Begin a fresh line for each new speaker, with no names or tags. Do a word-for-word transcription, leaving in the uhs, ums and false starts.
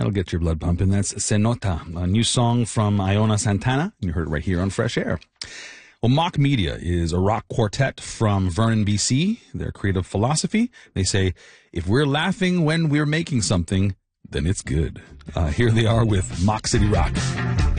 That'll get your blood pumping. That's Se Nota, a new song from Iona Santana. You heard it right here on Fresh Air. Well, Mock Media is a rock quartet from Vernon, B C. Their creative philosophy, they say, if we're laughing when we're making something, then it's good. Uh, here they are with Mock City Rock.